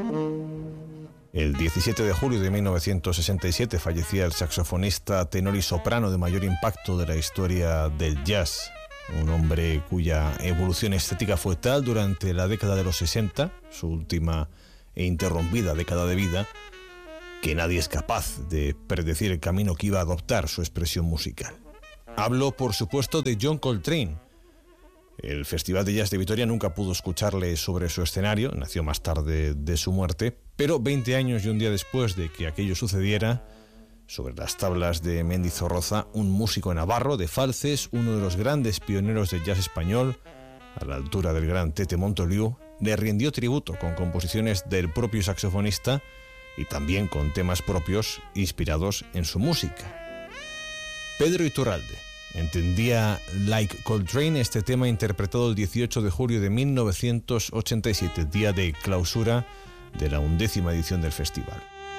El 17 de julio de 1967 fallecía el saxofonista, tenor y soprano de mayor impacto de la historia del jazz. Un hombre cuya evolución estética fue tal durante la década de los 60, su última e interrumpida década de vida, que nadie es capaz de predecir el camino que iba a adoptar su expresión musical. Hablo, por supuesto, de John Coltrane. El Festival de Jazz de Vitoria nunca pudo escucharle sobre su escenario, nació más tarde de su muerte, pero 20 años y un día después de que aquello sucediera, sobre las tablas de Mendizorroza, un músico navarro de Falces, uno de los grandes pioneros del jazz español, a la altura del gran Tete Montoliu, le rindió tributo con composiciones del propio saxofonista y también con temas propios inspirados en su música. Pedro Iturralde entendía Like Coltrane, este tema interpretado el 18 de julio de 1987, día de clausura de la 11ª edición del festival.